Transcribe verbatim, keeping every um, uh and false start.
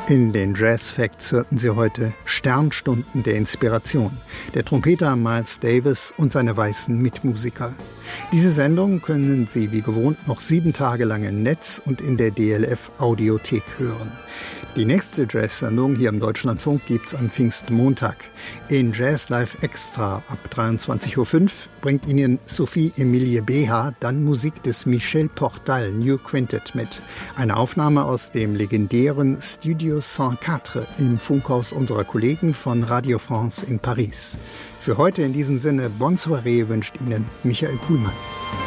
In den Jazz Facts hörten Sie heute Sternstunden der Inspiration, der Trompeter Miles Davis und seine weißen Mitmusiker. Diese Sendung können Sie wie gewohnt noch sieben Tage lang im Netz und in der D L F Audiothek hören. Die nächste Jazz-Sendung hier im Deutschlandfunk gibt's am Pfingstmontag. In Jazz Live Extra ab dreiundzwanzig Uhr fünf bringt Ihnen Sophie Emilie Beha dann Musik des Michel Portal New Quintet mit. Eine Aufnahme aus dem legendären Studio hundertvier im Funkhaus unserer Kollegen von Radio France in Paris. Für heute in diesem Sinne Bonne soirée wünscht Ihnen Michael Kuhlmann.